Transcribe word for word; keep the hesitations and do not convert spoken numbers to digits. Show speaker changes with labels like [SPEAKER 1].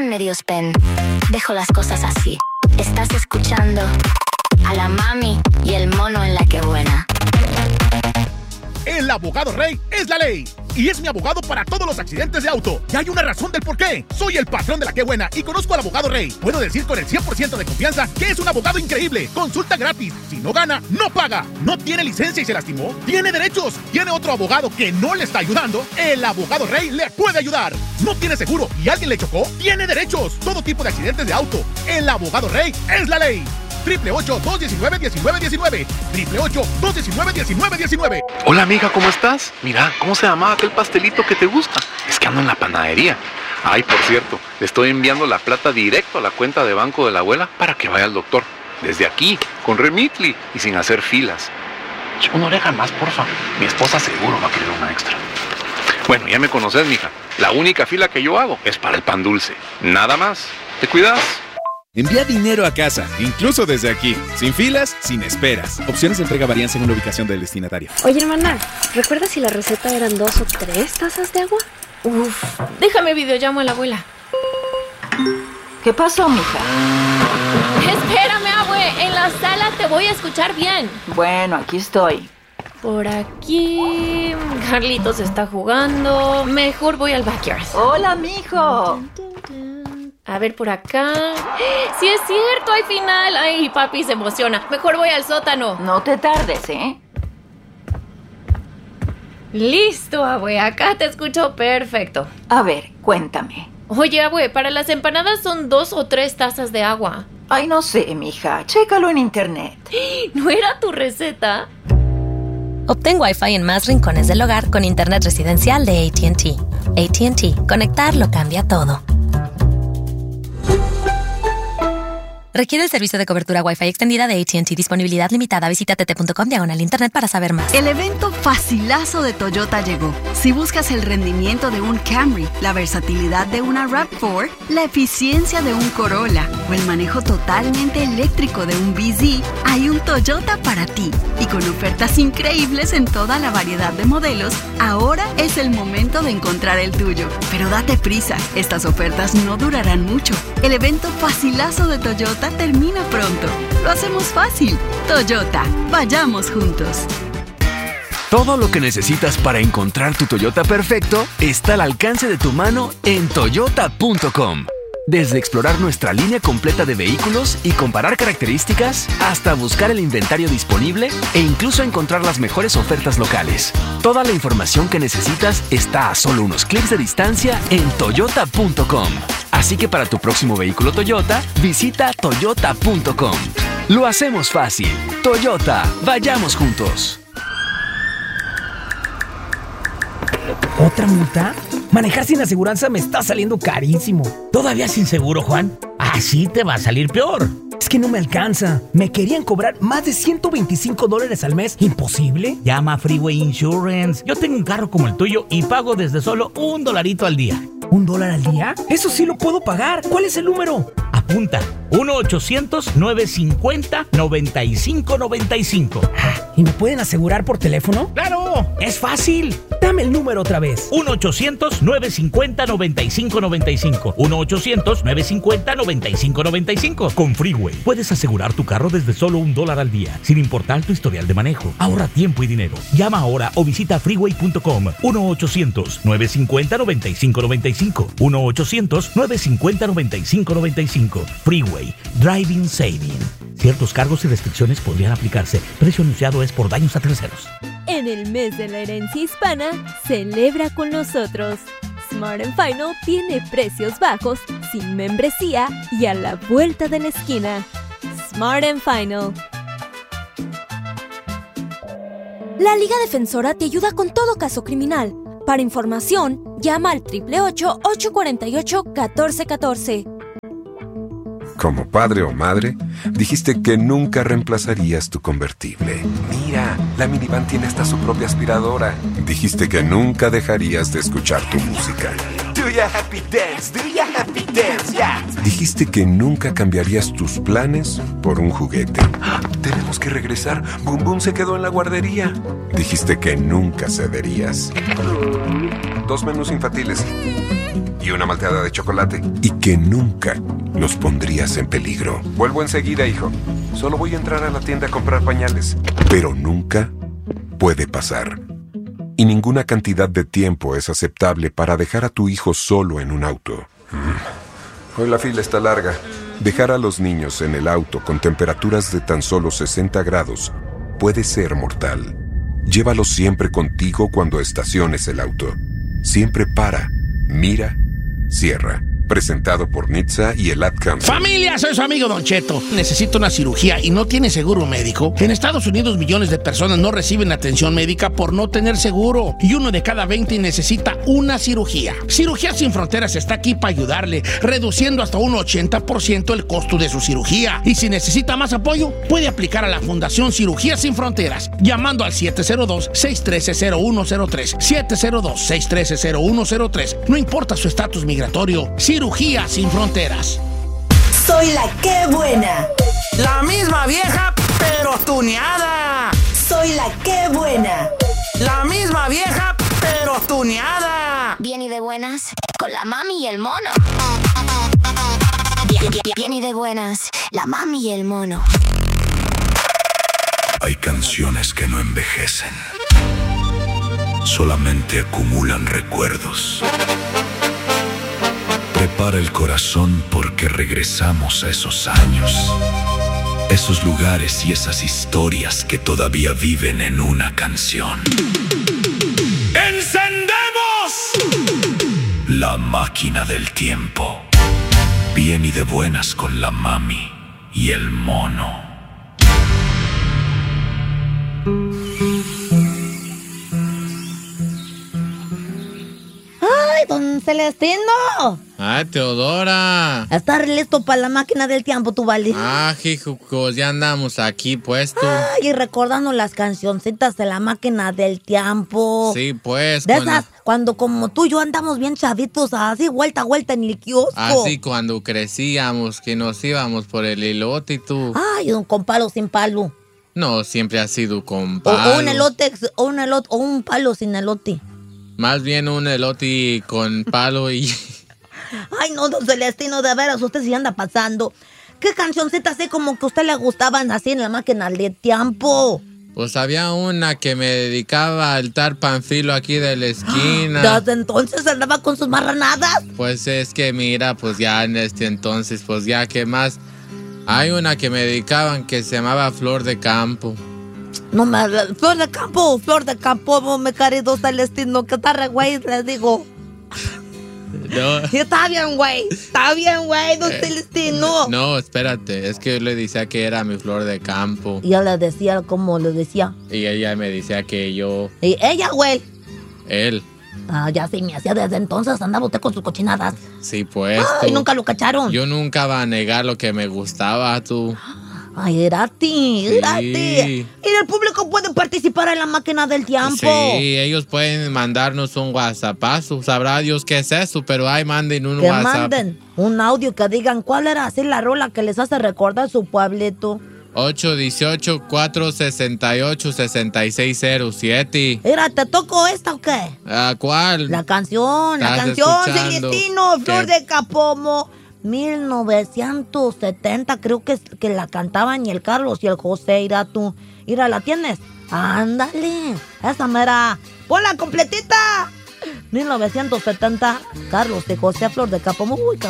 [SPEAKER 1] medios pen. Dejo las cosas así. Estás escuchando a la mami y el mono en La Que Buena.
[SPEAKER 2] El abogado Rey es la ley. Y es mi abogado para todos los accidentes de auto. Y hay una razón del por qué. Soy el patrón de La Que Buena y conozco al abogado Rey. Puedo decir con el cien por ciento de confianza que es un abogado increíble. Consulta gratis. Si no gana, no paga. No tiene licencia y se lastimó. Tiene derechos. Tiene otro abogado que no le está ayudando. El abogado Rey le puede ayudar. No tiene seguro y alguien le chocó. Tiene derechos. Todo tipo de accidentes de auto. El abogado Rey es la ley. Triple ocho, dos diecinueve, diecinueve diecinueve. Triple ocho, dos diecinueve, diecinueve diecinueve.
[SPEAKER 3] Hola amiga, ¿cómo estás? Mira, ¿cómo se llamaba aquel pastelito que te gusta? Es que ando en la panadería. Ay, por cierto, le estoy enviando la plata directo a la cuenta de banco de la abuela para que vaya al doctor. Desde aquí, con Remitly y sin hacer filas. Una oreja más, porfa. Mi esposa seguro va a querer una extra. Bueno, ya me conoces, mija. La única fila que yo hago es para el pan dulce. Nada más. ¿Te cuidas?
[SPEAKER 4] Envía dinero a casa, incluso desde aquí. Sin filas, sin esperas. Opciones de entrega varían según la ubicación del destinatario.
[SPEAKER 5] Oye, hermana, ¿recuerdas si la receta eran dos o tres tazas de agua?
[SPEAKER 6] Uf, déjame videollamo a la abuela.
[SPEAKER 7] ¿Qué pasó, mija?
[SPEAKER 6] Espérame, abue, en la sala te voy a escuchar bien.
[SPEAKER 7] Bueno, aquí estoy.
[SPEAKER 6] Por aquí... Carlitos está jugando. Mejor voy al backyard.
[SPEAKER 7] Hola, mijo.
[SPEAKER 6] A ver, por acá... ¡Sí es cierto! ¡Hay final! ¡Ay, papi se emociona! Mejor voy al sótano.
[SPEAKER 7] No te tardes, ¿eh?
[SPEAKER 6] Listo, abue. Acá te escucho perfecto.
[SPEAKER 7] A ver, cuéntame.
[SPEAKER 6] Oye, abue, para las empanadas son dos o tres tazas de agua.
[SPEAKER 7] Ay, no sé, mija. Chécalo en internet.
[SPEAKER 6] ¿No era tu receta?
[SPEAKER 8] Obtén Wi-Fi en más rincones del hogar con internet residencial de A T and T. A T and T. Conectar lo cambia todo. Requiere el servicio de cobertura Wi-Fi extendida de A T and T. Disponibilidad limitada. Visita t t punto com diagonal internet para saber más.
[SPEAKER 9] El evento facilazo de Toyota llegó. Si buscas el rendimiento de un Camry, la versatilidad de una RAV cuatro, la eficiencia de un Corolla o el manejo totalmente eléctrico de un B Z, hay un Toyota para ti. Y con ofertas increíbles en toda la variedad de modelos, ahora es el momento de encontrar el tuyo. Pero date prisa, estas ofertas no durarán mucho. El evento facilazo de Toyota termina pronto. Lo hacemos fácil. Toyota, vayamos juntos.
[SPEAKER 10] Todo lo que necesitas para encontrar tu Toyota perfecto está al alcance de tu mano en toyota punto com. Desde explorar nuestra línea completa de vehículos y comparar características, hasta buscar el inventario disponible e incluso encontrar las mejores ofertas locales. Toda la información que necesitas está a solo unos clics de distancia en toyota punto com. Así que para tu próximo vehículo Toyota, visita toyota punto com. Lo hacemos fácil. Toyota, vayamos juntos.
[SPEAKER 11] ¿Otra multa? Manejar sin aseguranza me está saliendo carísimo. ¿Todavía sin seguro, Juan? Así te va a salir peor. Es que no me alcanza. Me querían cobrar más de ciento veinticinco dólares al mes. ¿Imposible? Llama a Freeway Insurance. Yo tengo un carro como el tuyo y pago desde solo un dolarito al día. ¿Un dólar al día? Eso sí lo puedo pagar. ¿Cuál es el número? Apunta. uno ochocientos, nueve cincuenta, noventa y cinco noventa y cinco. ¿Y me pueden asegurar por teléfono? ¡Claro! ¡Es fácil! Dame el número otra vez. uno ochocientos, nueve cincuenta, noventa y cinco noventa y cinco. uno ochocientos, nueve cincuenta, noventa y cinco noventa y cinco. Con Freeway puedes asegurar tu carro desde solo un dólar al día, sin importar tu historial de manejo. Ahorra tiempo y dinero. Llama ahora o visita freeway punto com. uno ochocientos, nueve cincuenta, noventa y cinco noventa y cinco. uno ochocientos, nueve cincuenta, noventa y cinco noventa y cinco. Freeway. Driving Saving. Ciertos cargos y restricciones podrían aplicarse. Precio anunciado es por daños a terceros.
[SPEAKER 12] En el mes de la herencia hispana, celebra con nosotros. Smart and Final tiene precios bajos, sin membresía y a la vuelta de la esquina. Smart and Final.
[SPEAKER 13] La Liga Defensora te ayuda con todo caso criminal. Para información, llama al triple ocho, ocho cuatro ocho, uno cuatro uno cuatro.
[SPEAKER 14] Como padre o madre, dijiste que nunca reemplazarías tu convertible. Mira, la minivan tiene hasta su propia aspiradora. Dijiste que nunca dejarías de escuchar tu música.
[SPEAKER 15] Do ya happy dance, do ya happy dance, yeah.
[SPEAKER 14] Dijiste que nunca cambiarías tus planes por un juguete. ¡Ah! Tenemos que regresar. Boom Boom se quedó en la guardería. Dijiste que nunca cederías. Dos menús infantiles y y una malteada de chocolate. Y que nunca los pondrías en peligro. Vuelvo enseguida, hijo. Solo voy a entrar a la tienda a comprar pañales. Pero nunca puede pasar. Y ninguna cantidad de tiempo es aceptable para dejar a tu hijo solo en un auto. Hoy la fila está larga. Dejar a los niños en el auto con temperaturas de tan solo sesenta grados puede ser mortal. Llévalos siempre contigo cuando estaciones el auto. Siempre para, mira, cierra. Presentado por Nitza y el Ad-Camp.
[SPEAKER 16] Familia, soy su amigo Don Cheto. Necesito una cirugía y no tiene seguro médico. En Estados Unidos millones de personas no reciben atención médica por no tener seguro. Y uno de cada veinte necesita una cirugía. Cirugía Sin Fronteras está aquí para ayudarle, reduciendo hasta un ochenta por ciento el costo de su cirugía. Y si necesita más apoyo, puede aplicar a la Fundación Cirugía Sin Fronteras, llamando al siete cero dos, seis uno tres, cero uno cero tres. siete cero dos, seis uno tres, cero uno cero tres. No importa su estatus migratorio. Cirugía Sin Fronteras.
[SPEAKER 17] Soy la que buena.
[SPEAKER 18] La misma vieja, pero tuneada.
[SPEAKER 17] Soy la que buena.
[SPEAKER 18] La misma vieja, pero tuneada.
[SPEAKER 1] Bien y de buenas, con la mami y el mono. Bien, bien, bien y de buenas, la mami y el mono.
[SPEAKER 19] Hay canciones que no envejecen. Solamente acumulan recuerdos. Prepara el corazón porque regresamos a esos años, esos lugares y esas historias que todavía viven en una canción. ¡Encendemos! La máquina del tiempo. Bien y de buenas con la mami y el mono.
[SPEAKER 20] ¡Ay, don Celestino!
[SPEAKER 21] ¡Ay, Teodora!
[SPEAKER 20] ¿Estás listo para la máquina del tiempo, tú, vale?
[SPEAKER 21] Ah, hijucos, ya andamos aquí puesto.
[SPEAKER 20] Ay, y recordando las cancioncitas de la máquina del tiempo.
[SPEAKER 21] Sí, pues.
[SPEAKER 20] De esas, cuando como tú y yo andamos bien chavitos, así vuelta a vuelta en el kiosco.
[SPEAKER 21] Así cuando crecíamos, que nos íbamos por el elote y tú.
[SPEAKER 20] Ay, un con palo sin palo.
[SPEAKER 21] No, siempre ha sido con palo.
[SPEAKER 20] O, o un elote, o un elote, o un palo sin elote.
[SPEAKER 21] Más bien un elote con palo y...
[SPEAKER 20] Ay, no, don Celestino, de veras, usted sí anda pasando. ¿Qué cancioncitas así como que a usted le gustaban así en la máquina de tiempo?
[SPEAKER 21] Pues había una que me dedicaba al tar Panfilo aquí de la esquina.
[SPEAKER 20] ¿Desde entonces andaba con sus marranadas?
[SPEAKER 21] Pues es que mira, pues ya en este entonces, pues ya, ¿qué más? Hay una que me dedicaban que se llamaba Flor de Campo.
[SPEAKER 20] No me... Flor de Campo, Flor de Campo, mi querido Celestino, que está re güey, les digo.
[SPEAKER 21] No.
[SPEAKER 20] Sí, está bien, güey. Está bien, güey, don eh, Celestino.
[SPEAKER 21] No, espérate. Es que yo le decía que era mi flor de campo.
[SPEAKER 20] Y yo le decía, ¿cómo le decía?
[SPEAKER 21] Y ella me decía que yo...
[SPEAKER 20] ¿Y ella, güey?
[SPEAKER 21] Él.
[SPEAKER 20] Ah, ya sí me hacía desde entonces. Andaba usted con sus cochinadas.
[SPEAKER 21] Sí, pues.
[SPEAKER 20] Ay, nunca lo cacharon.
[SPEAKER 21] Yo nunca iba a negar lo que me gustaba, tú.
[SPEAKER 20] Ay, era a ti, era a ti. Y el público puede participar en la máquina del tiempo.
[SPEAKER 21] Sí, ellos pueden mandarnos un WhatsAppazo. Sabrá Dios qué es eso, pero ahí manden un
[SPEAKER 20] que
[SPEAKER 21] WhatsApp.
[SPEAKER 20] Que manden un audio que digan cuál era así la rola que les hace recordar su pueblito.
[SPEAKER 21] ocho uno ocho, cuatro seis ocho, seis seis cero siete.
[SPEAKER 20] Mira, ¿te tocó esta o qué?
[SPEAKER 21] ¿A cuál?
[SPEAKER 20] La canción, la canción, Celestino, Flor de Capomo. mil novecientos setenta creo que, que la cantaban y el Carlos y el José. Ira tú, Ira, ¿la tienes? Ándale, esa mera. Ponla completita. mil novecientos setenta, Carlos y José, Flor de Capomo. Uy,